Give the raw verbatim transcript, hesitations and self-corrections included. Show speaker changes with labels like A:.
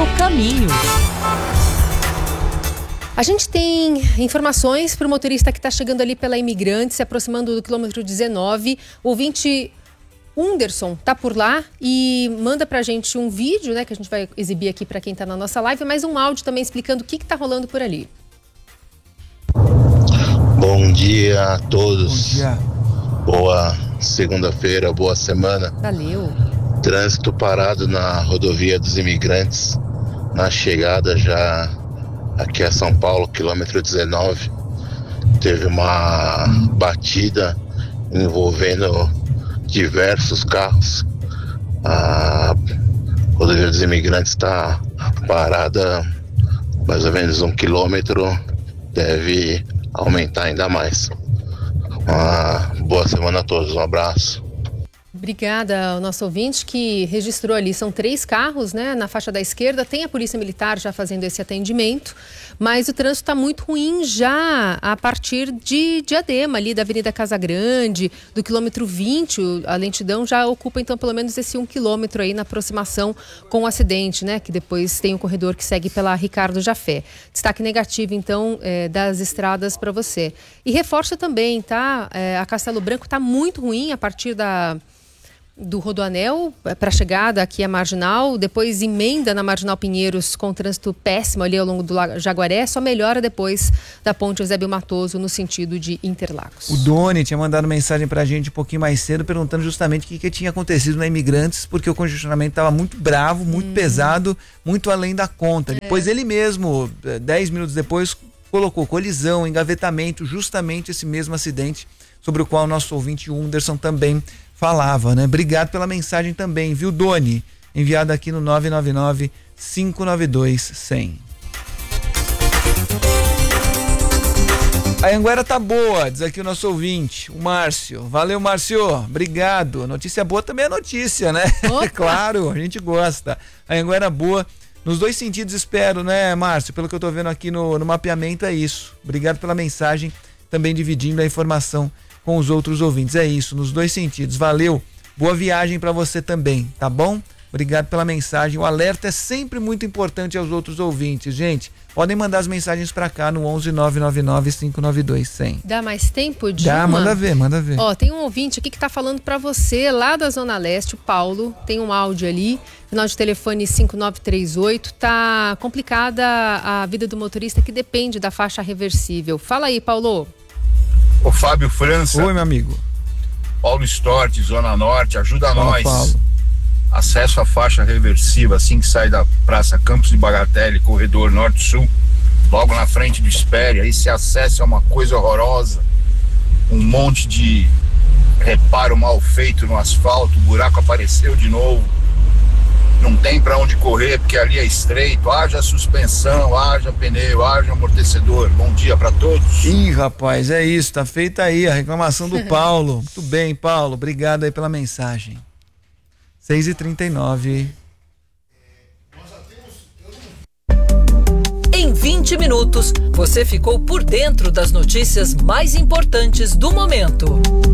A: seu caminho.
B: A gente tem informações para o motorista que está chegando ali pela Imigrante, se aproximando do quilômetro dezenove. O ouvinte Wunderson está por lá e manda para a gente um vídeo, né, que a gente vai exibir aqui para quem está na nossa live, mas um áudio também explicando o que está rolando por ali.
C: Bom dia a todos.
D: Bom dia.
C: Boa segunda-feira, boa semana.
B: Valeu.
C: Trânsito parado na rodovia dos Imigrantes, na chegada já aqui a São Paulo, quilômetro dezenove. Teve uma batida envolvendo diversos carros. A rodovia dos Imigrantes está parada mais ou menos um quilômetro, deve aumentar ainda mais. Uma boa semana a todos, um abraço.
B: Obrigada ao nosso ouvinte que registrou ali, são três carros, né, na faixa da esquerda, tem a Polícia Militar já fazendo esse atendimento, mas o trânsito está muito ruim já a partir de Diadema, ali da Avenida Casa Grande, do quilômetro vinte, a lentidão já ocupa então pelo menos esse um quilômetro aí na aproximação com o acidente, né, que depois tem o corredor que segue pela Ricardo Jafé. Destaque negativo então é, das estradas para você. E reforça também, tá, é, a Castelo Branco está muito ruim a partir da... do Rodoanel para a chegada aqui à Marginal, depois emenda na Marginal Pinheiros com trânsito péssimo ali ao longo do Jaguaré, só melhora depois da ponte Eusébio Matoso no sentido de Interlagos.
D: O Doni tinha mandado mensagem pra gente um pouquinho mais cedo perguntando justamente o que, que tinha acontecido na Imigrantes, porque o congestionamento estava muito bravo, muito hum. pesado, muito além da conta. É. Depois ele mesmo, dez minutos depois, colocou colisão, engavetamento, justamente esse mesmo acidente sobre o qual o nosso ouvinte Wunderson também falava, né? Obrigado pela mensagem também, viu, Doni? Enviada aqui no nove nove nove, cinco nove dois, cem. A Anhanguera tá boa, diz aqui o nosso ouvinte, o Márcio. Valeu, Márcio, obrigado. Notícia boa também é notícia, né? Claro, a gente gosta. A Anhanguera boa, nos dois sentidos, espero, né, Márcio? Pelo que eu tô vendo aqui no, no mapeamento, é isso. Obrigado pela mensagem, também dividindo a informação com os outros ouvintes. É isso, nos dois sentidos. Valeu, boa viagem para você também, tá bom? Obrigado pela mensagem. O alerta é sempre muito importante aos outros ouvintes, gente. Podem mandar as mensagens para cá no onze nove nove nove, cinco nove dois, cem.
B: Dá mais tempo, Dilma?
D: Dá, manda ver, manda ver.
B: Ó, tem um ouvinte aqui que tá falando para você, lá da Zona Leste, o Paulo, tem um áudio ali, final de telefone cinco nove três oito, tá complicada a vida do motorista que depende da faixa reversível. Fala aí, Paulo.
E: Ô Fábio França.
D: Oi, meu amigo.
E: Paulo Stort, Zona Norte, ajuda
D: Fala,
E: nós.
D: Paulo.
E: Acesso à faixa reversível assim que sai da Praça Campos de Bagatelle, corredor Norte-Sul, logo na frente do Espere. Esse acesso é uma coisa horrorosa. Um monte de reparo mal feito no asfalto, o buraco apareceu de novo. Não tem pra onde correr porque ali é estreito. Haja suspensão, haja pneu, haja amortecedor. Bom dia pra todos.
D: Ih, rapaz, é isso, tá feita aí a reclamação do Paulo. Muito bem, Paulo, obrigado aí pela mensagem. seis e trinta e nove.
A: Em vinte minutos, você ficou por dentro das notícias mais importantes do momento.